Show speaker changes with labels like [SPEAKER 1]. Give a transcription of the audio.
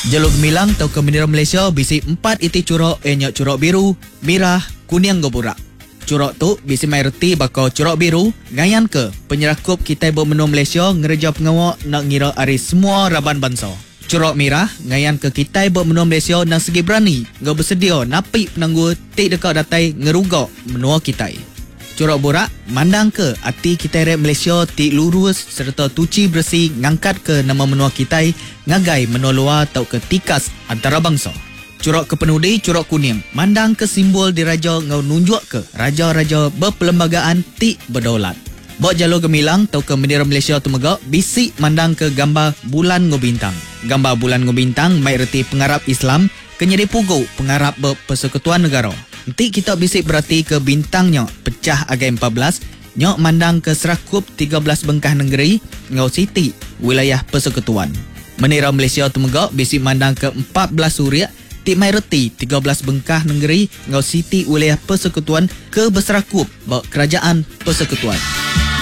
[SPEAKER 1] Jalur gemilang tau ke bendera Malaysia bisi 4 iti curok nyok curok biru, merah, kuning goburak. Curok tu bisi mai reti bakal curok biru ngayan ke penyerakup kita bermenua Malaysia ngereja pengawak nak ngira ari semua raban bangsa. Curok merah ngayan ke kita bermenua Malaysia nak segi berani ngau bersedia napi penanggu tik dekat datai ngerugak menua kita. Curok borak mandang ke hati kita rep Malaysia tik lurus serta tuci bersih ngangkat ke nama menua kita ngagai menua luar tau ke tikas antara bangsa. Curok kepenudi curok kuning mandang ke simbol diraja ngau nunjuk ke raja-raja berperlembagaan tik berdaulat. Bok jalur gemilang tau ke bendera Malaysia tu megak bisik mandang ke gambar bulan ngobintang. Gambar bulan ngobintang mai reti pengarap Islam kenyedi pugu pengarap berpersekutuan negara. Nanti kita bisik berarti ke bintangnya pecah agai 14 nyok mandang ke serakup 13 bengkah negeri ngau siti wilayah persekutuan. Bendera Malaysia tu megak bisik mandang ke 14 suria tik mai reti 13 bengkah negeri ngau siti wilayah persekutuan ke berserakup bak kerajaan persekutuan.